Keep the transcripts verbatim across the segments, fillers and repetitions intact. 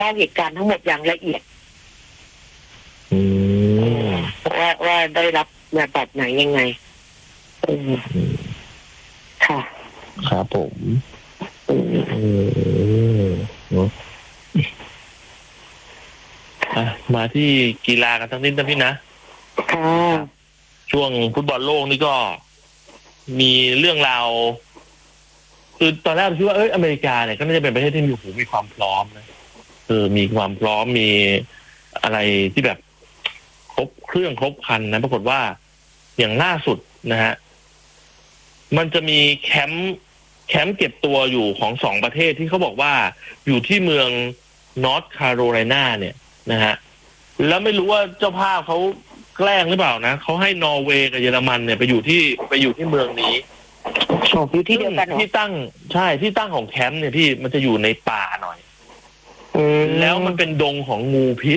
เล่าเหตุการณ์ทั้งหมดอย่างละเอียดอืมว่าว่าได้รับแบบไหนยังไงอืมค่ะครับผมอืมเนาะอ่ะมาที่กีฬากันทั้งนิดนะพี่นะค่ะช่วงฟุตบอลโลกนี่ก็มีเรื่องราวคือตอนแรกเราคิดว่าเอ้ยอเมริกาเนี่ยก็น่าจะเป็นประเทศที่มีหูมีความพร้อมนะเออมีความพร้อมมีอะไรที่แบบครบเครื่องครบครันนะปรากฏว่าอย่างล่าสุดนะฮะมันจะมีแคมป์แคมป์เก็บตัวอยู่ของสองประเทศที่เขาบอกว่าอยู่ที่เมืองนอร์ทแคโรไลนาเนี่ยนะฮะแล้วไม่รู้ว่าเจ้าภาพเขาแกล้งหรือเปล่านะเขาให้นอร์เวย์กับเยอรมันเนี่ยไปอยู่ที่ไปอยู่ที่เมืองนี้อยู่ที่เดียวกันที่ตั้งใช่ที่ตั้งของแคมป์เนี่ยพี่มันจะอยู่ในป่าหน่อยแล้วมันเป็นดงของงูพิษ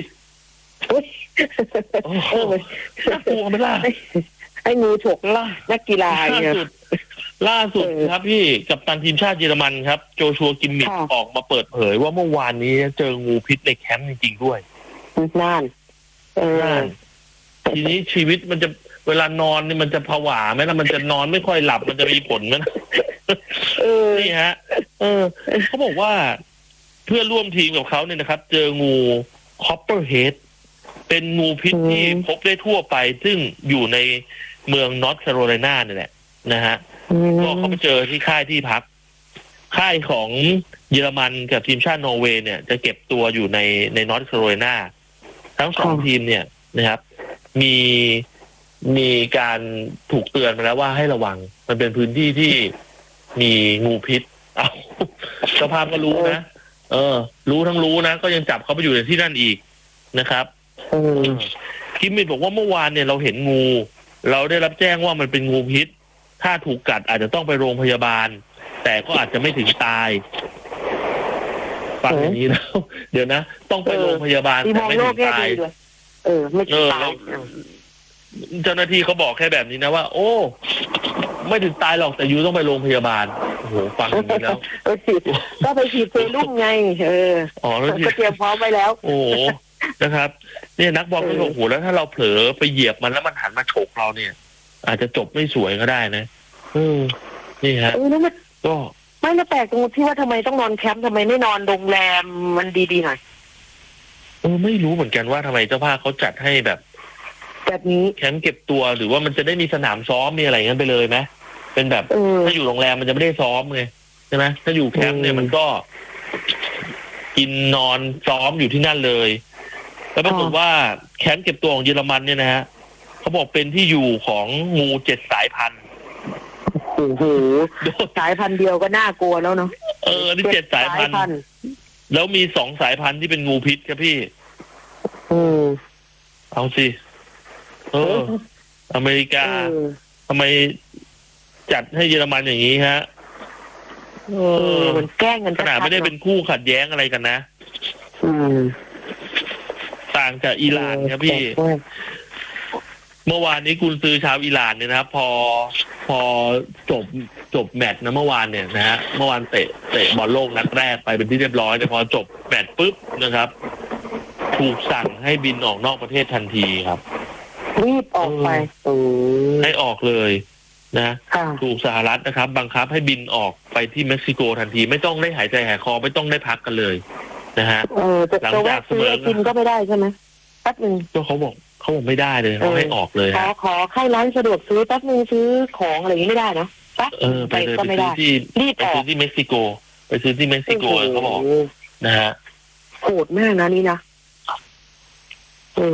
โอ้โหน่ากลัวไหมล่ะให้งูฉกล่ะนักกีฬาล่าสุดล่าสุดครับพี่กัปตันทีมชาติเยอรมันครับโจชัวกิมมิคออกมาเปิดเผยว่าเมื่อวานนี้เจองูพิษในแคมป์จริงๆด้วยนั่นเออทีนี้ชีวิตมันจะเวลานอนนี่มันจะผวาไหมล่ะมันจะนอนไม่ค่อยหลับมันจะมีผลไหมนี่ฮะเออเขาบอกว่าเพื่อนร่วมทีมกับเขาเนี่ยนะครับเจองูคอปเปอร์เฮดเป็นงูพิษที่พบได้ทั่วไปซึ่งอยู่ในเมืองนอร์ทแคโรไลนาเนี่ยแหละนะฮะก็เขาไปเจอที่ค่ายที่พักค่ายของเยอรมันกับทีมชาตินอร์เวย์เนี่ยจะเก็บตัวอยู่ในในนอร์ทแคโรไลนาทั้งสองทีมเนี่ยนะครับมีมีการถูกเตือนมาแล้วว่าให้ระวังมันเป็นพื้นที่ที่มีงูพิษเอาเจ้าภาพก็รู้นะเออรู้ทั้งรู้นะก็ยังจับเขาไปอยู่ในที่นั่นอีกนะครับคิมมิดบอกว่าเมื่อวานเนี่ยเราเห็นงูเราได้รับแจ้งว่ามันเป็นงูพิษถ้าถูกกัดอาจจะต้องไปโรงพยาบาลแต่ก็อาจจะไม่ถึงตายฟังอย่างนี้แล้วเดี๋ยวนะต้องไปโรงพยาบาลแต่ไม่ถึงตายเออไม่ถึงตายเจ้าหน้าที่เขาบอกแค่แบบนี้นะว่าโอ้ไม่ถึงตายหรอกแต่ยูต้องไปโรงพยาบาลโอ้โหฟังอย่างนี้แล้วก็ไปฉีดเซรุ่มไงเอออ๋อก็เตรียมพร้อมไว้แล้วโอ้นะครับเนี่ยนักบอลก็บอกโหแล้วถ้าเราเผลอไปเหยียบมันแล้วมันหันมาฉกเราเนี่ยอาจจะจบไม่สวยก็ได้นะเออนี่ฮะก็ไม่น่าแปลกตรงที่ว่าทำไมต้องนอนแคมป์ทำไมไม่นอนโรงแรมมันดีๆหน่อยเออไม่รู้เหมือนกันว่าทำไมเจ้าภาพเขาจัดให้แบบแบบนี้แคมป์เก็บตัวหรือว่ามันจะได้มีสนามซ้อมมีอะไรงั้นไปเลยไหมเป็นแบบถ้าอยู่โรงแรมมันจะไม่ได้ซ้อมไงใช่ไหมถ้าอยู่แคมป์เนี่ยมันก็กินนอนซ้อมอยู่ที่นั่นเลยแล้วปรากฏว่าแคมป์เก็บตัวของเยอรมันเนี่ยนะฮะเขาบอกเป็นที่อยู่ของงูเจ็ดสายพันธุ์โอ้โหสายพันธุ์เดียวก็น่ากลัวแล้วเนาะเออนี่เจ็ดสายพันธุ์แล้วมีสองสายพันธุ์ที่เป็นงูพิษครับพี่อือเอาสิเอออเมริกาทำไมจัดให้เยอรมันอย่างนี้ฮะเออมันแกล้งกันขนาดไม่ได้เป็นคู่ขัดแย้งอะไรกันนะอืมต่างจากอิหร่านครับพี่เมื่อวานนี้กุนซือชาวอิหร่านเนี่ยนะครับพอพอจบจบแมตช์นะเมื่อวานเนี่ยนะฮะเมื่อวานเตะเตะบอลโลกนัดแรกไปเป็นที่เรียบร้อยแต่พอจบแมตช์ปุ๊บนะครับถูกสั่งให้บินออกนอกประเทศทันทีครับรีบออกไปให้ออกเลยนะถูกสหรัฐนะครับบังคับให้บินออกไปที่เม็กซิโกทันทีไม่ต้องได้หายใจหายคอไม่ต้องได้พักกันเลยนะฮะหลังจากเสมอกินก็ไม่ได้ใช่ไหมแป๊บนึงก็เขาบอกเขาบอกไม่ได้เลยเขาให้ออกเลยขอขอให้ร้านสะดวกซื้อแป๊บนึงซื้อของอะไรอย่างนี้ไม่ได้นะปั๊บไปเลยไปซื้อที่ไปซื้อที่เม็กซิโกไปซื้อที่เม็กซิโกเขาบอกนะฮะโหดมากนะนี่นะอ๋อ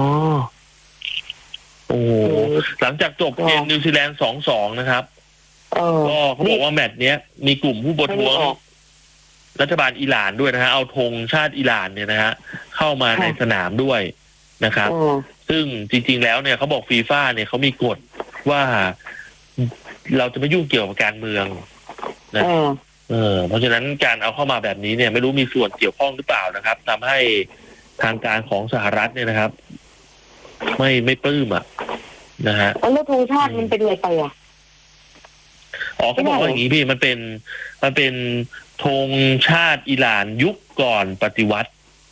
โอ้หลังจากจบเกมนิวซีแลนด์ สองสอง นะครับก็เขาบอกว่าแมตช์เนี้ยมีกลุ่มผู้ประท้วงรัฐบาลอิหร่านด้วยนะฮะเอาธงชาติอิหร่านเนี่ยนะฮะเข้ามาในสนามด้วยนะครับซึ่งจริงๆแล้วเนี่ยเขาบอกฟีฟ่าเนี่ยเขามีกฎว่าเราจะไม่ยุ่งเกี่ยวกับการเมืองนะเออเพราะฉะนั้นการเอาเข้ามาแบบนี้เนี่ยไม่รู้มีส่วนเกี่ยวข้องหรือเปล่านะครับทำให้ทางการของสหรัฐเนี่ยนะครับไม่ไม่ปลื้มอ่ะนะฮะแล้วธงชาติมันเป็นอะไรไปอ่ะอ๋อเขาบอกว่าอย่างนี้พี่มันเป็นมันเป็นธงชาติอิหร่านยุคก่อนปฏิวัติ